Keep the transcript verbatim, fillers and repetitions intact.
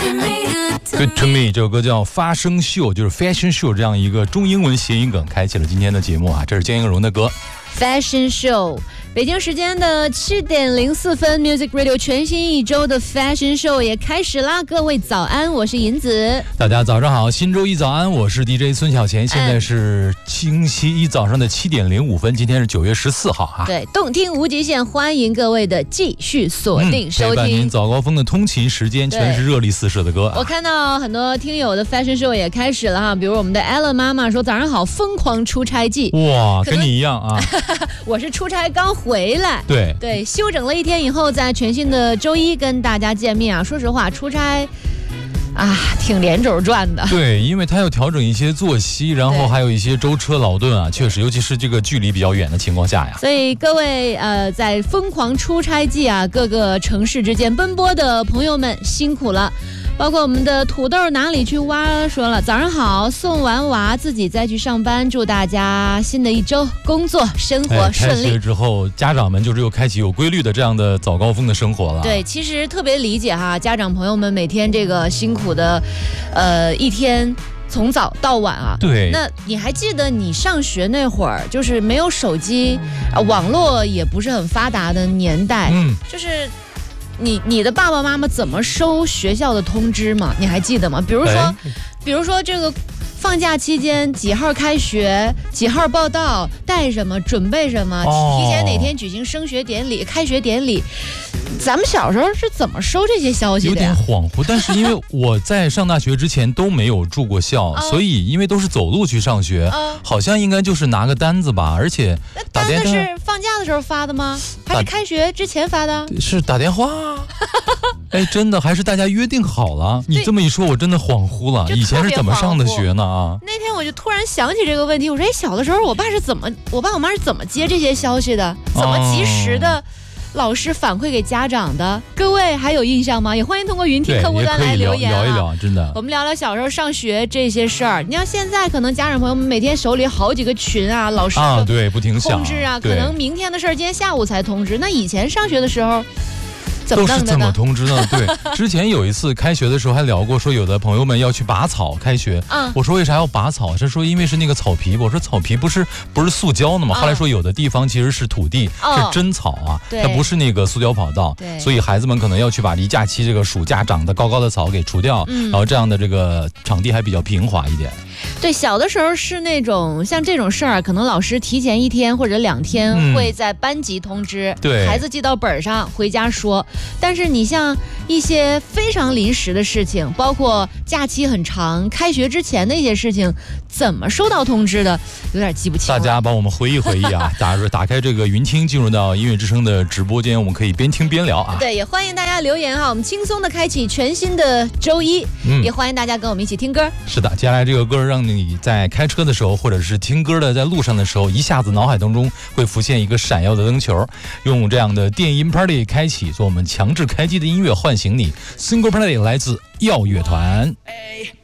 Good to me 这首歌叫发声秀，就是 Fashion Show 这样一个中英文谐音梗，开启了今天的节目啊。这是江映蓉的歌 Fashion Show。北京时间的七点零四分 ，Music Radio 全新一周的 Fashion Show 也开始啦！各位早安，我是银子。 大家早上好，新周一早安，我是 D J 孙小贤。现在是星期一早上的七点零五分，今天是九月十四号啊。 对，动听无极限，欢迎各位的继续锁定收听。 嗯、陪伴您早高峰的通勤时间，全是热力四射的歌、啊。 我看到很多听友的 Fashion Show 也开始了哈，比如我们的 Ellen 妈妈说早上好，疯狂出差记。 哇，跟你一样啊！ 我是出差刚回来。 对。 对，休整了一天以后，在全新的周一跟大家见面啊。说实话，出差啊，挺连轴转的。 对，因为他要调整一些作息，然后还有一些舟车劳顿啊，确实，尤其是这个距离比较远的情况下呀。 所以各位呃，在疯狂出差季啊，各个城市之间奔波的朋友们辛苦了。包括我们的土豆哪里去挖说了，早上好，送完娃自己再去上班，祝大家新的一周工作生活顺利。 哎、开学之后，家长们就只有开启有规律的这样的早高峰的生活了。 对，其实特别理解哈，家长朋友们每天这个辛苦的，呃，一天从早到晚啊。 对。 那你还记得你上学那会儿，就是没有手机，啊，网络也不是很发达的年代， 嗯， 就是。你你的爸爸妈妈怎么收学校的通知吗？你还记得吗？比如说，哎、比如说这个放假期间几号开学，几号报到，带什么，准备什么，哦、提前哪天举行升学典礼、开学典礼。咱们小时候是怎么收这些消息的呀？ 有点恍惚，但是因为我在上大学之前都没有住过校， 哦、 所以因为都是走路去上学，哦、好像应该就是拿个单子吧，而且打电话。 单子是放假的时候发的吗？还是开学之前发的？ 是打电话。哎，真的还是大家约定好了？你这么一说，我真的恍惚了。以前是怎么上的学呢？啊， 那天我就突然想起这个问题，我说，哎，小的时候我爸是怎么，我爸我妈是怎么接这些消息的？怎么及时的？哦老师反馈给家长的，各位还有印象吗？也欢迎通过云听客户端来留言、啊、 聊一聊，真的。 我们聊聊小时候上学这些事儿。你要现在可能家长朋友们每天手里好几个群啊，老师啊，对，不停响通知啊，可能明天的事儿今天下午才通知。那以前上学的时候。 都是怎么通知呢？对，之前有一次开学的时候还聊过，说有的朋友们要去拔草，开学。嗯，我说为啥要拔草？是说因为是那个草皮。我说草皮不是不是塑胶的吗？嗯、后来说有的地方其实是土地，哦、是真草啊，它不是那个塑胶跑道。对，所以孩子们可能要去把离假期这个暑假长得高高的草给除掉，嗯、然后这样的这个场地还比较平滑一点。 对，小的时候是那种像这种事儿，可能老师提前一天或者两天会在班级通知，嗯、对，孩子记到本上，回家说。但是你像一些非常临时的事情，包括假期很长、开学之前的一些事情，怎么收到通知的，有点记不清了。 大家帮我们回忆回忆啊！打打开这个云听，进入到音乐之声的直播间，我们可以边听边聊啊。 对，也欢迎大家留言哈，我们轻松的开启全新的周一，嗯、也欢迎大家跟我们一起听歌。 是的，接下来这个歌让你在开车的时候，或者是听歌的在路上的时候，一下子脑海当中会浮现一个闪耀的灯球，用这样的电音 party 开启，做我们强制开机的音乐唤醒你。Single Party 来自耀乐团。